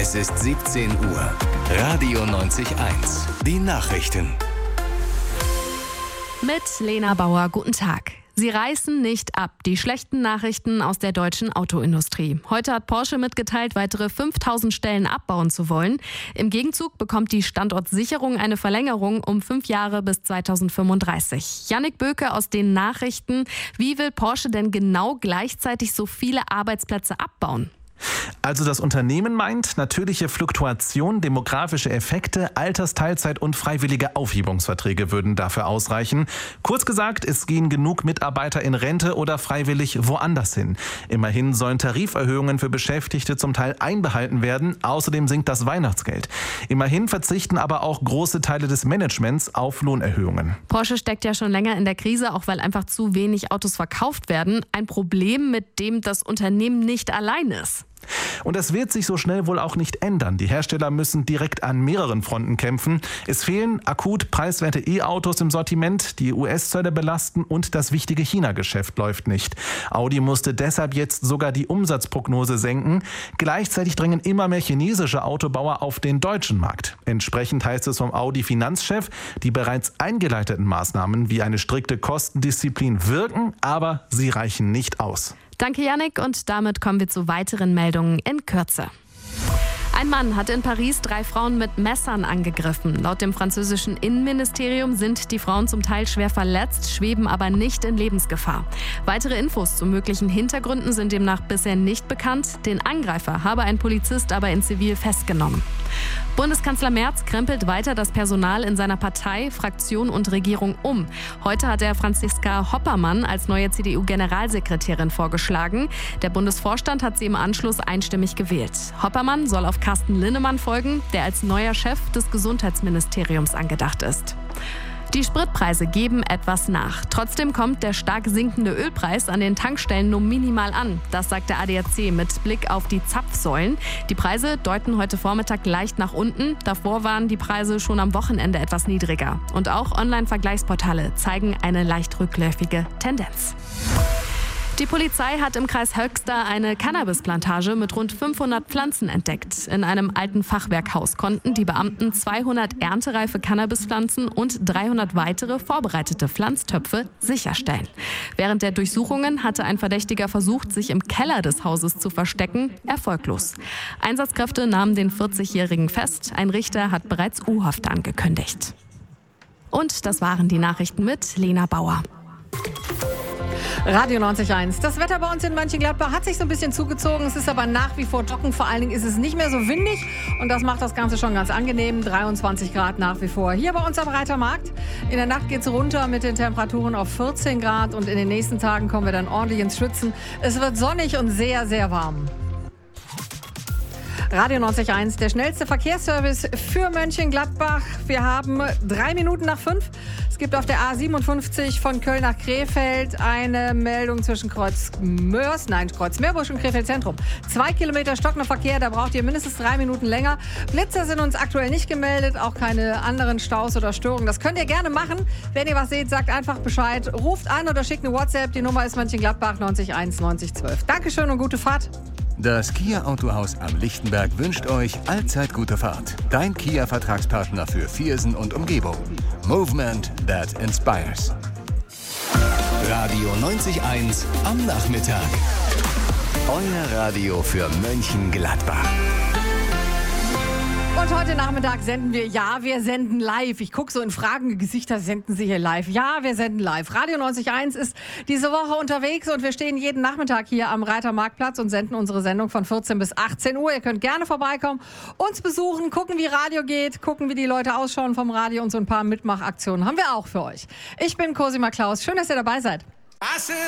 Es ist 17 Uhr. Radio 90.1. Die Nachrichten. Mit Lena Bauer, guten Tag. Sie reißen nicht ab, die schlechten Nachrichten aus der deutschen Autoindustrie. Heute hat Porsche mitgeteilt, weitere 5000 Stellen abbauen zu wollen. Im Gegenzug bekommt die Standortsicherung eine Verlängerung um 5 Jahre bis 2035. Jannik Böke aus den Nachrichten. Wie will Porsche denn genau gleichzeitig so viele Arbeitsplätze abbauen? Also das Unternehmen meint, natürliche Fluktuation, demografische Effekte, Altersteilzeit und freiwillige Aufhebungsverträge würden dafür ausreichen. Kurz gesagt, es gehen genug Mitarbeiter in Rente oder freiwillig woanders hin. Immerhin sollen Tariferhöhungen für Beschäftigte zum Teil einbehalten werden. Außerdem sinkt das Weihnachtsgeld. Immerhin verzichten aber auch große Teile des Managements auf Lohnerhöhungen. Porsche steckt ja schon länger in der Krise, auch weil einfach zu wenig Autos verkauft werden. Ein Problem, mit dem das Unternehmen nicht allein ist. Und das wird sich so schnell wohl auch nicht ändern. Die Hersteller müssen direkt an mehreren Fronten kämpfen. Es fehlen akut preiswerte E-Autos im Sortiment, die US-Zölle belasten und das wichtige China-Geschäft läuft nicht. Audi musste deshalb jetzt sogar die Umsatzprognose senken. Gleichzeitig drängen immer mehr chinesische Autobauer auf den deutschen Markt. Entsprechend heißt es vom Audi-Finanzchef, die bereits eingeleiteten Maßnahmen wie eine strikte Kostendisziplin wirken, aber sie reichen nicht aus. Danke, Jannik, und damit kommen wir zu weiteren Meldungen in Kürze. Ein Mann hat in Paris 3 Frauen mit Messern angegriffen. Laut dem französischen Innenministerium sind die Frauen zum Teil schwer verletzt, schweben aber nicht in Lebensgefahr. Weitere Infos zu möglichen Hintergründen sind demnach bisher nicht bekannt. Den Angreifer habe ein Polizist aber in Zivil festgenommen. Bundeskanzler Merz krempelt weiter das Personal in seiner Partei, Fraktion und Regierung um. Heute hat er Franziska Hoppermann als neue CDU-Generalsekretärin vorgeschlagen. Der Bundesvorstand hat sie im Anschluss einstimmig gewählt. Hoppermann soll auf Carsten Linnemann folgen, der als neuer Chef des Gesundheitsministeriums angedacht ist. Die Spritpreise geben etwas nach. Trotzdem kommt der stark sinkende Ölpreis an den Tankstellen nur minimal an. Das sagt der ADAC mit Blick auf die Zapfsäulen. Die Preise deuten heute Vormittag leicht nach unten. Davor waren die Preise schon am Wochenende etwas niedriger. Und auch Online-Vergleichsportale zeigen eine leicht rückläufige Tendenz. Die Polizei hat im Kreis Höxter eine Cannabisplantage mit rund 500 Pflanzen entdeckt. In einem alten Fachwerkhaus konnten die Beamten 200 erntereife Cannabispflanzen und 300 weitere vorbereitete Pflanztöpfe sicherstellen. Während der Durchsuchungen hatte ein Verdächtiger versucht, sich im Keller des Hauses zu verstecken, erfolglos. Einsatzkräfte nahmen den 40-Jährigen fest. Ein Richter hat bereits U-Haft angekündigt. Und das waren die Nachrichten mit Lena Bauer. Radio 90.1. Das Wetter bei uns in Mönchengladbach hat sich so ein bisschen zugezogen. Es ist aber nach wie vor trocken. Vor allen Dingen ist es nicht mehr so windig. Und das macht das Ganze schon ganz angenehm. 23 Grad nach wie vor. Hier bei uns am Reitermarkt. In der Nacht geht es runter mit den Temperaturen auf 14 Grad. Und in den nächsten Tagen kommen wir dann ordentlich ins Schwitzen. Es wird sonnig und sehr, sehr warm. Radio 90.1, der schnellste Verkehrsservice für Mönchengladbach. Wir haben 3 Minuten nach 5. Es gibt auf der A57 von Köln nach Krefeld eine Meldung zwischen Kreuzmeerbusch und Krefeld Zentrum. 2 Kilometer stockender Verkehr, da braucht ihr mindestens 3 Minuten länger. Blitzer sind uns aktuell nicht gemeldet, auch keine anderen Staus oder Störungen. Das könnt ihr gerne machen. Wenn ihr was seht, sagt einfach Bescheid. Ruft an oder schickt eine WhatsApp. Die Nummer ist Mönchengladbach 901 9012. Dankeschön und gute Fahrt. Das Kia Autohaus am Lichtenberg wünscht euch allzeit gute Fahrt. Dein Kia-Vertragspartner für Viersen und Umgebung. Movement that inspires. Radio 90.1 am Nachmittag. Euer Radio für Mönchengladbach. Und heute Nachmittag senden wir senden live. Ich gucke so in fragende Gesichter, senden Sie hier live? Ja, wir senden live. Radio 90.1 ist diese Woche unterwegs und wir stehen jeden Nachmittag hier am Reitermarktplatz und senden unsere Sendung von 14 bis 18 Uhr. Ihr könnt gerne vorbeikommen, uns besuchen, gucken, wie Radio geht, gucken, wie die Leute ausschauen vom Radio und so ein paar Mitmachaktionen haben wir auch für euch. Ich bin Cosima Klaus. Schön, dass ihr dabei seid.